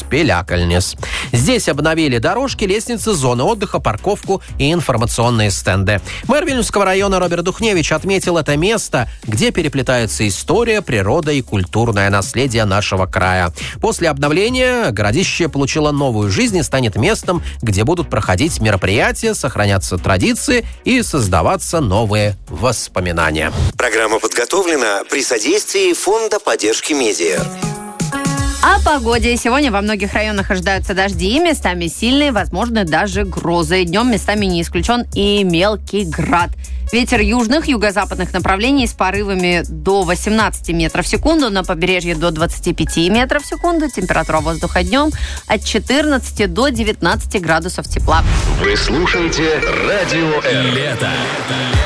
Пелякальнес. Здесь обновили дорожки, лестницы, зоны отдыха, парковку и информационные стенды. Мэр Вильнюсского района Роберт Духневич отметил это место, где переплетаются история, природа и культурное наследие нашего края. После обновления городище получило новую жизнь и станет местом, где будут проходить мероприятия, сохраняться традиции и создаваться новые воспоминания. Программа подготовлена при содействии Фонда поддержки медиа. О погоде. Сегодня во многих районах ожидаются дожди, местами сильные, возможны даже грозы. Днем местами не исключен и мелкий град. Ветер южных, юго-западных направлений с порывами до 18 метров в секунду, на побережье до 25 метров в секунду. Температура воздуха днем от 14 до 19 градусов тепла. Вы слушаете Радио М. Лето.